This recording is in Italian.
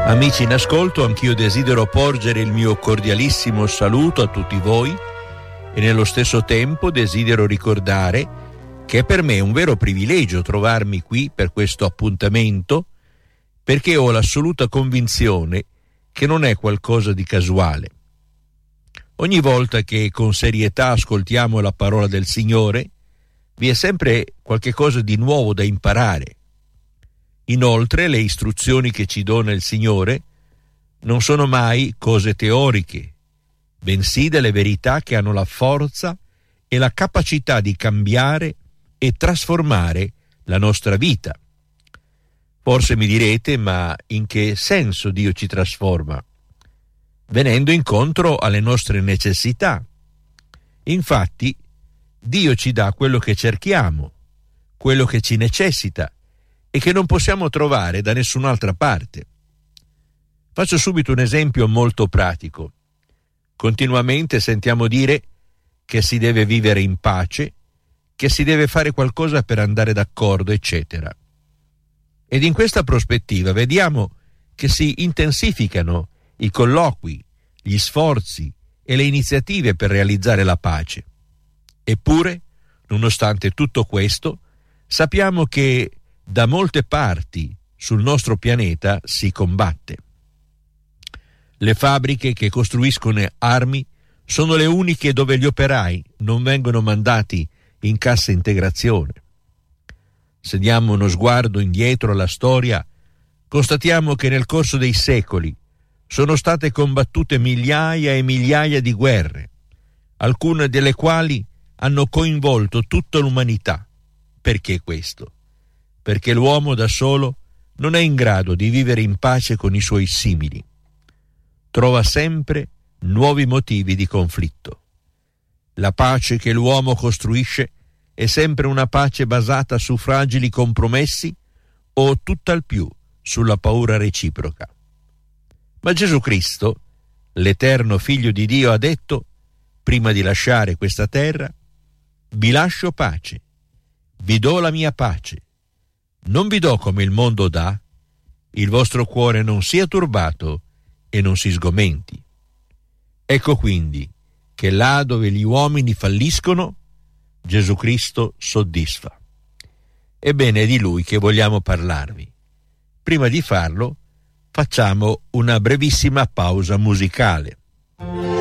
Amici in ascolto, anch'io desidero porgere il mio cordialissimo saluto a tutti voi e nello stesso tempo desidero ricordare che è per me un vero privilegio trovarmi qui per questo appuntamento, perché ho l'assoluta convinzione che non è qualcosa di casuale. Ogni volta che con serietà ascoltiamo la parola del Signore, vi è sempre qualche cosa di nuovo da imparare. Inoltre, le istruzioni che ci dona il Signore non sono mai cose teoriche, bensì delle verità che hanno la forza e la capacità di cambiare e trasformare la nostra vita. Forse mi direte, ma in che senso Dio ci trasforma? Venendo incontro alle nostre necessità. Infatti, Dio ci dà quello che cerchiamo, quello che ci necessita e che non possiamo trovare da nessun'altra parte. Faccio subito un esempio molto pratico. Continuamente sentiamo dire che si deve vivere in pace, che si deve fare qualcosa per andare d'accordo, eccetera. Ed in questa prospettiva vediamo che si intensificano i colloqui, gli sforzi e le iniziative per realizzare la pace. Eppure, nonostante tutto questo, sappiamo che da molte parti sul nostro pianeta si combatte. Le fabbriche che costruiscono armi sono le uniche dove gli operai non vengono mandati in cassa integrazione. Se diamo uno sguardo indietro alla storia, constatiamo che nel corso dei secoli sono state combattute migliaia e migliaia di guerre, alcune delle quali hanno coinvolto tutta l'umanità. Perché questo? Perché l'uomo da solo non è in grado di vivere in pace con i suoi simili. Trova sempre nuovi motivi di conflitto. La pace che l'uomo costruisce è sempre una pace basata su fragili compromessi o tutt'al più sulla paura reciproca. Ma Gesù Cristo, l'eterno Figlio di Dio, ha detto, prima di lasciare questa terra: vi lascio pace, vi do la mia pace. Non vi do come il mondo dà, il vostro cuore non sia turbato e non si sgomenti. Ecco quindi che là dove gli uomini falliscono, Gesù Cristo soddisfa. Ebbene, è di Lui che vogliamo parlarvi. Prima di farlo, facciamo una brevissima pausa musicale.